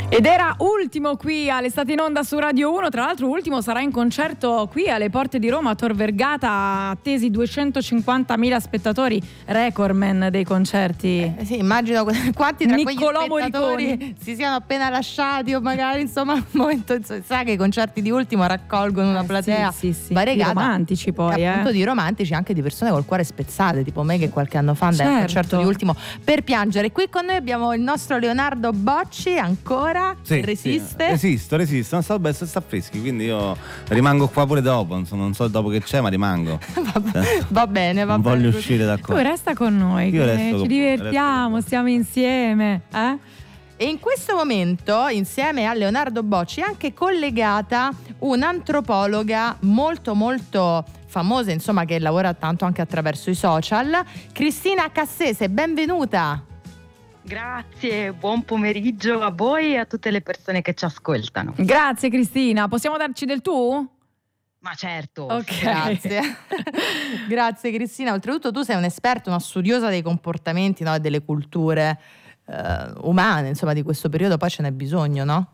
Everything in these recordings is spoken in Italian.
Ed era Ultimo qui all'Estate in Onda su Radio 1. Tra l'altro Ultimo sarà in concerto qui alle porte di Roma a Tor Vergata, attesi 250.000 spettatori, recordman dei concerti. Sì, immagino quanti tra Niccolò quegli spettatori Morricone si siano appena lasciati o magari insomma al momento, sa che i concerti di Ultimo raccolgono una platea sì, variegata, di romantici poi, appunto di romantici, anche di persone col cuore spezzate, tipo me che qualche anno fa andai al Certo. concerto di Ultimo per piangere. Qui con noi abbiamo il nostro Leonardo Bocci, ancora resiste? Sì, resisto, non sta bene, sta freschi, quindi io rimango qua pure dopo, insomma, non so dopo che c'è, ma rimango. Va bene, non voglio uscire da qua. Tu resta con noi, Io che resto ci divertiamo, stiamo insieme, E in questo momento, insieme a Leonardo Bocci, è anche collegata un'antropologa molto molto famosa, insomma, che lavora tanto anche attraverso i social, Cristina Cassese. Benvenuta. Grazie, buon pomeriggio a voi e a tutte le persone che ci ascoltano. Grazie Cristina, possiamo darci del tu? Ma certo. Ok. Grazie. Grazie Cristina. Oltretutto tu sei un'esperta, una studiosa dei comportamenti, no, e delle culture umane, insomma, di questo periodo. Poi ce n'è bisogno, no?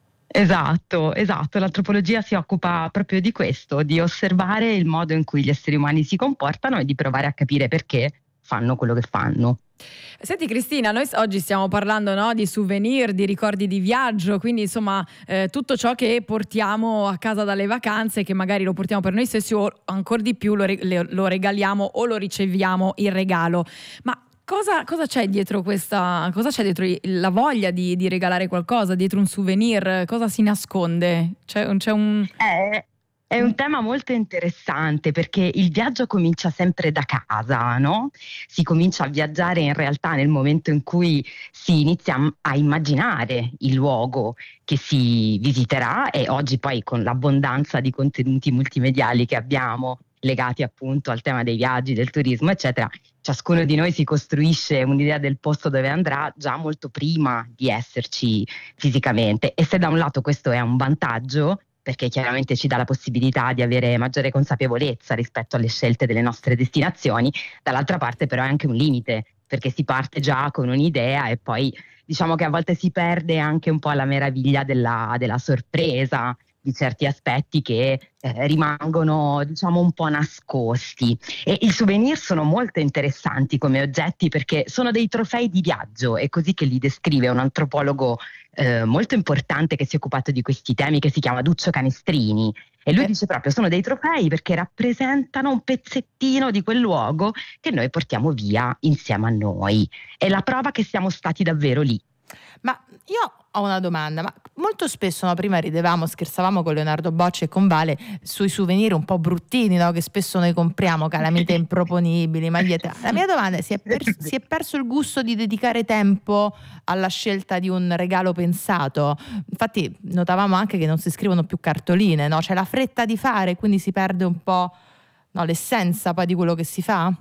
Esatto, l'antropologia si occupa proprio di questo, di osservare il modo in cui gli esseri umani si comportano e di provare a capire perché fanno quello che fanno. Senti Cristina, noi oggi stiamo parlando, no, di souvenir, di ricordi di viaggio, quindi insomma tutto ciò che portiamo a casa dalle vacanze, che magari lo portiamo per noi stessi o ancora di più lo regaliamo o lo riceviamo in regalo. Ma cosa c'è dietro cosa c'è dietro la voglia di regalare qualcosa, dietro un souvenir? Cosa si nasconde? C'è un... È un tema molto interessante perché il viaggio comincia sempre da casa, no? Si comincia a viaggiare in realtà nel momento in cui si inizia a immaginare il luogo che si visiterà, e oggi poi con l'abbondanza di contenuti multimediali che abbiamo legati appunto al tema dei viaggi, del turismo, eccetera, ciascuno di noi si costruisce un'idea del posto dove andrà già molto prima di esserci fisicamente. E se da un lato questo è un vantaggio, perché chiaramente ci dà la possibilità di avere maggiore consapevolezza rispetto alle scelte delle nostre destinazioni, dall'altra parte però è anche un limite, perché si parte già con un'idea e poi diciamo che a volte si perde anche un po' la meraviglia della sorpresa, di certi aspetti che rimangono diciamo un po' nascosti. E i souvenir sono molto interessanti come oggetti perché sono dei trofei di viaggio, è così che li descrive un antropologo molto importante che si è occupato di questi temi, che si chiama Duccio Canestrini, e lui dice proprio sono dei trofei perché rappresentano un pezzettino di quel luogo che noi portiamo via insieme a noi, è la prova che siamo stati davvero lì. Ma io ho una domanda, ma molto spesso, no, prima ridevamo, scherzavamo con Leonardo Bocci e con Vale sui souvenir un po' bruttini, no, che spesso noi compriamo, calamite improponibili, magliette. La mia domanda è: si è perso il gusto di dedicare tempo alla scelta di un regalo pensato? Infatti notavamo anche che non si scrivono più cartoline, no? C'è la fretta di fare, quindi si perde un po', no, l'essenza poi di quello che si fa?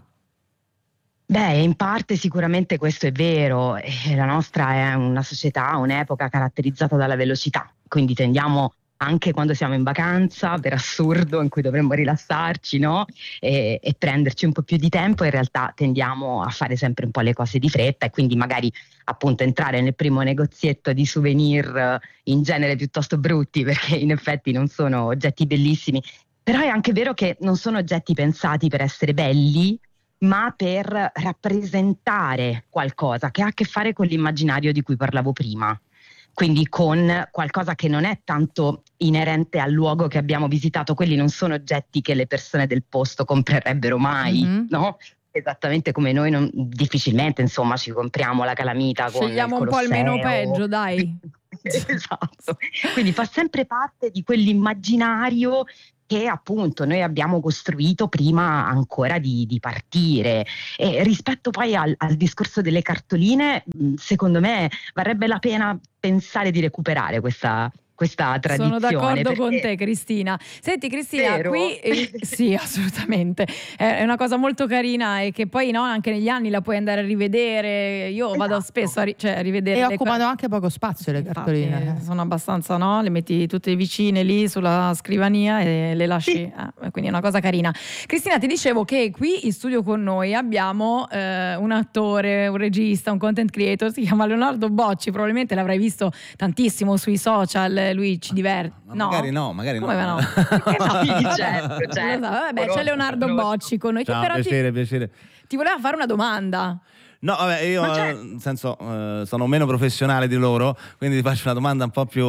Beh, in parte sicuramente questo è vero. La nostra è una società, un'epoca caratterizzata dalla velocità, quindi tendiamo anche quando siamo in vacanza, per assurdo, in cui dovremmo rilassarci, no? E prenderci un po' più di tempo, in realtà tendiamo a fare sempre un po' le cose di fretta e quindi magari appunto entrare nel primo negozietto di souvenir in genere piuttosto brutti, perché in effetti non sono oggetti bellissimi. Però è anche vero che non sono oggetti pensati per essere belli, ma per rappresentare qualcosa che ha a che fare con l'immaginario di cui parlavo prima. Quindi con qualcosa che non è tanto inerente al luogo che abbiamo visitato. Quelli non sono oggetti che le persone del posto comprerebbero mai, no? Esattamente come noi difficilmente, insomma, ci compriamo la calamita con il Scegliamo un po' il meno peggio, dai. Esatto. Quindi fa sempre parte di quell'immaginario che appunto noi abbiamo costruito prima ancora di partire. E rispetto poi al discorso delle cartoline, secondo me varrebbe la pena pensare di recuperare questa questa tradizione. Sono d'accordo perché... con te, Cristina. Senti, Cristina, Vero? qui sì, assolutamente. È una cosa molto carina e che poi anche negli anni la puoi andare a rivedere. Io vado Esatto. spesso a rivedere. E occupano anche poco spazio le Infatti, cartoline. sono abbastanza, no? Le metti tutte vicine lì sulla scrivania e le lasci. Sì. Quindi è una cosa carina. Cristina, ti dicevo che qui in studio con noi abbiamo un attore, un regista, un content creator, si chiama Leonardo Bocci. Probabilmente l'avrai visto tantissimo sui social. Lui ci diverte. No? Magari no. Come no? Perché no? Sì, certo. Vabbè, c'è Leonardo Bocci con noi che Ciao, però piacere. ti voleva fare una domanda. No, vabbè, io Ma c'è- nel senso sono meno professionale di loro, quindi ti faccio una domanda un po' più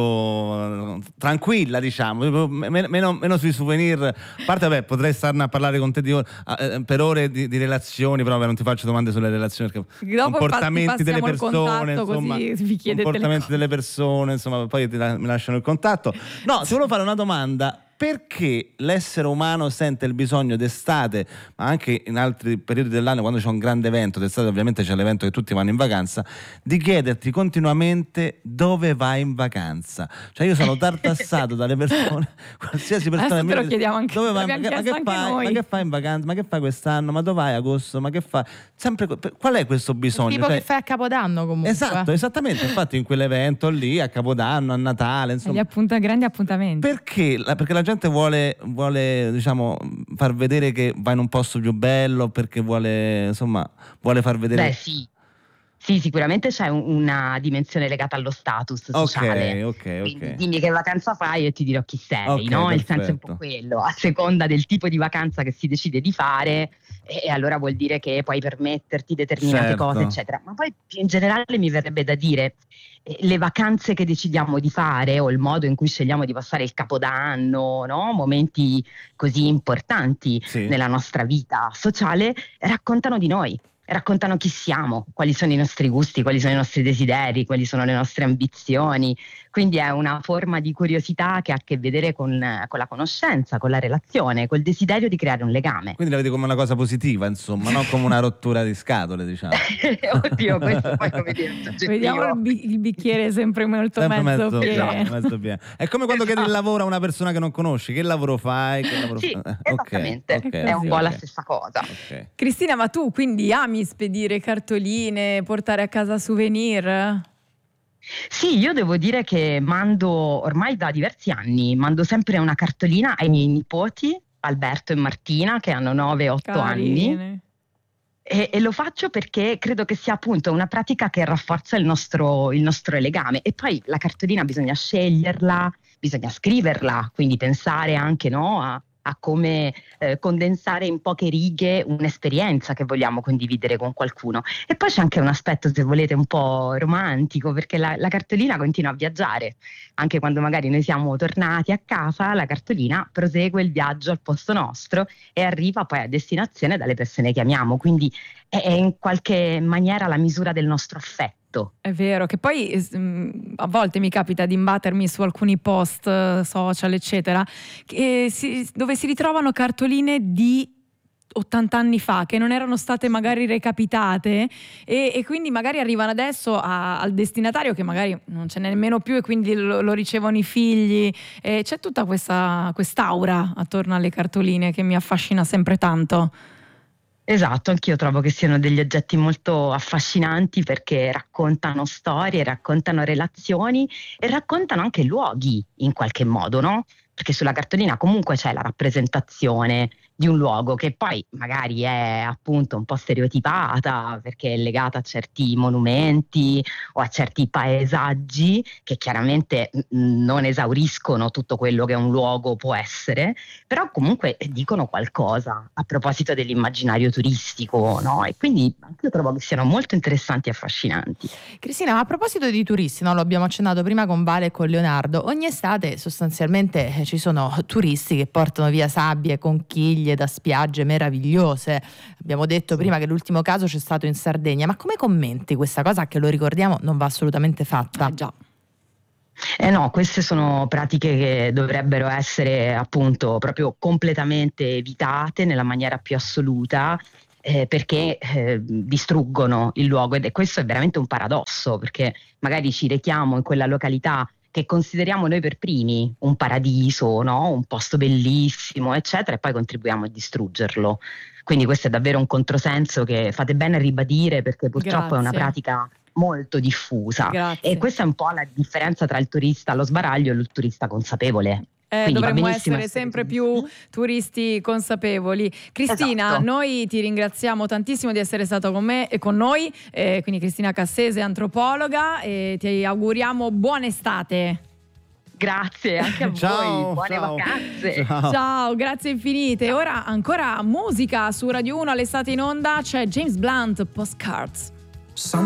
tranquilla, diciamo, meno sui souvenir. A parte, vabbè, potrei starne a parlare con te per ore di relazioni, però vabbè, non ti faccio domande sulle relazioni, perché Dopo comportamenti delle passiamo il persone, contatto, insomma, così vi chiedete le comportamenti cose. delle persone, insomma, poi mi lasciano il contatto. No, ti volevo fare una domanda. Perché l'essere umano sente il bisogno d'estate, ma anche in altri periodi dell'anno, quando c'è un grande evento, d'estate ovviamente c'è l'evento che tutti vanno in vacanza, di chiederti continuamente dove vai in vacanza? Cioè io sono tartassato dalle persone, qualsiasi persona Adesso te lo chiediamo anche, dove vai, l'abbiamo ma chiesto che anche fai? noi. Ma che fai in vacanza? Ma che fai quest'anno? Ma dove vai agosto? Ma che fai? Sempre, qual è questo bisogno? Tipo Cioè, che fai a Capodanno comunque. esatto, esattamente, infatti in quell'evento lì, a Capodanno, a Natale, insomma. Grandi appuntamenti. Perché? Perché la gente vuole, diciamo, far vedere che va in un posto più bello, perché vuole far vedere. Beh, sì. Sì, sicuramente c'è una dimensione legata allo status sociale. Quindi dimmi che vacanza fai e ti dirò chi sei, Ok, no? Il perfetto. senso è un po' quello, a seconda del tipo di vacanza che si decide di fare, e allora vuol dire che puoi permetterti determinate Certo. cose, eccetera. Ma poi più in generale mi verrebbe da dire, le vacanze che decidiamo di fare o il modo in cui scegliamo di passare il Capodanno, no? Momenti così importanti Sì. nella nostra vita sociale, raccontano di noi. Raccontano chi siamo, quali sono i nostri gusti, quali sono i nostri desideri, quali sono le nostre ambizioni. Quindi è una forma di curiosità che ha a che vedere con la conoscenza, con la relazione, col desiderio di creare un legame. Quindi la vedi come una cosa positiva, insomma, non come una rottura di scatole, diciamo. Oddio, questo poi come dire, è soggettivo. Vediamo il bicchiere sempre molto Sempre mezzo pieno. mezzo pieno. È come quando chiedi il lavoro a una persona che non conosci. Che lavoro fai? Che lavoro Sì, fai? esattamente, Ok, è un po' la stessa cosa. ok. Cristina, ma tu quindi ami spedire cartoline, portare a casa souvenir? Sì, io devo dire che mando ormai da diversi anni, mando sempre una cartolina ai miei nipoti, Alberto e Martina, che hanno 9-8 anni. Carine. E lo faccio perché credo che sia appunto una pratica che rafforza il nostro legame. E poi la cartolina bisogna sceglierla, bisogna scriverla, quindi pensare anche, no, a come condensare in poche righe un'esperienza che vogliamo condividere con qualcuno. E poi c'è anche un aspetto, se volete, un po' romantico, perché la cartolina continua a viaggiare. Anche quando magari noi siamo tornati a casa, la cartolina prosegue il viaggio al posto nostro e arriva poi a destinazione dalle persone che amiamo. Quindi è in qualche maniera la misura del nostro affetto. È vero, che poi a volte mi capita di imbattermi su alcuni post social, eccetera, dove si ritrovano cartoline di 80 anni fa che non erano state magari recapitate e quindi magari arrivano adesso al destinatario che magari non ce n'è nemmeno più e quindi lo ricevono i figli. E c'è tutta quest'aura attorno alle cartoline che mi affascina sempre tanto. Esatto, anch'io trovo che siano degli oggetti molto affascinanti perché raccontano storie, raccontano relazioni e raccontano anche luoghi in qualche modo, no? Perché sulla cartolina comunque c'è la rappresentazione di un luogo che poi magari è appunto un po' stereotipata perché è legata a certi monumenti o a certi paesaggi che chiaramente non esauriscono tutto quello che un luogo può essere, però comunque dicono qualcosa a proposito dell'immaginario turistico, no? E quindi anche io trovo che siano molto interessanti e affascinanti. Cristina, ma a proposito di turisti, no? Lo abbiamo accennato prima con Vale e con Leonardo, ogni estate sostanzialmente ci sono turisti che portano via sabbie, conchiglie da spiagge meravigliose. Abbiamo detto prima che l'ultimo caso c'è stato in Sardegna, ma come commenti questa cosa che, lo ricordiamo, non va assolutamente fatta? Già. No, queste sono pratiche che dovrebbero essere appunto proprio completamente evitate nella maniera più assoluta. Perché distruggono il luogo questo è veramente un paradosso perché magari ci rechiamo in quella località che consideriamo noi per primi un paradiso, no? Un posto bellissimo, eccetera, e poi contribuiamo a distruggerlo. Quindi questo è davvero un controsenso che fate bene a ribadire, perché purtroppo è una pratica molto diffusa. Grazie. E questa è un po' la differenza tra il turista allo sbaraglio e il turista consapevole. Dovremmo essere sempre più turisti consapevoli. Cristina, esatto. Noi ti ringraziamo tantissimo di essere stata con me e con noi, quindi Cristina Cassese, antropologa, e ti auguriamo buona estate. Grazie anche a voi, buone vacanze. Ciao, grazie infinite. Ora ancora musica su Radio 1 all'estate in onda, c'è James Blunt, Postcards.